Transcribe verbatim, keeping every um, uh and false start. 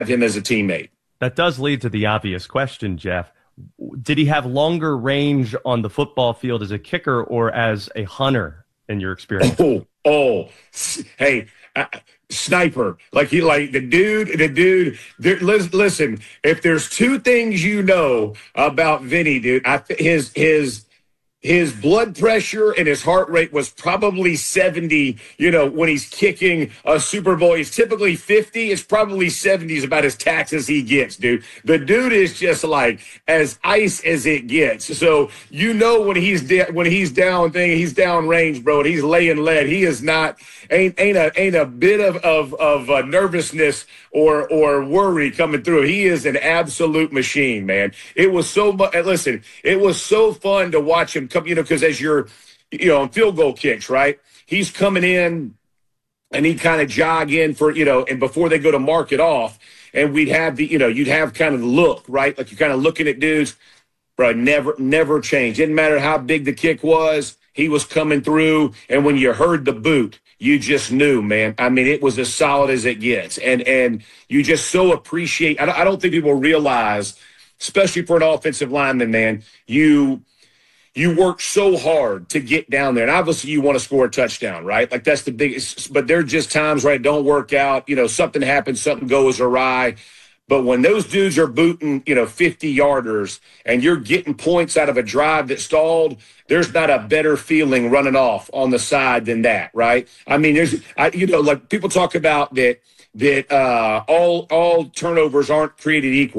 him as a teammate. That does lead to the obvious question, Jeff. Did he have longer range on the football field as a kicker or as a hunter in your experience? Oh, oh, hey, uh, sniper. Like he, like the dude, the dude. There, listen, if there's two things you know about Vinny, dude, I, his his. His blood pressure and his heart rate was probably seventy, you know, when he's kicking a Super Bowl. He's typically fifty. It's probably seventy is about as taxed as he gets, dude. The dude is just like as ice as it gets. So you know when he's de- when he's down thing, he's down range, bro, and he's laying lead. He is not ain't ain't a ain't a bit of of of uh, nervousness or or worry coming through. He is an absolute machine, man. It was so much. Listen, it was so fun to watch him come, you know, because as you're, you know, on field goal kicks, right? He's coming in and he'd kind of jog in for, you know, and before they go to mark it off, and we'd have the, you know, you'd have kind of the look, right? Like you're kind of looking at dudes, bro, never, never changed. Didn't matter how big the kick was, he was coming through. And when you heard the boot, you just knew, man. I mean, it was as solid as it gets. And and you just so appreciate, I don't, I don't think people realize, especially for an offensive lineman, man, you – you work so hard to get down there. And obviously you want to score a touchdown, right? Like that's the biggest, but there are just times where it don't work out. You know, something happens, something goes awry. But when those dudes are booting, you know, fifty yarders and you're getting points out of a drive that stalled, there's not a better feeling running off on the side than that, right? I mean, there's, I, you know, like people talk about that, that uh, all, all turnovers aren't created equal.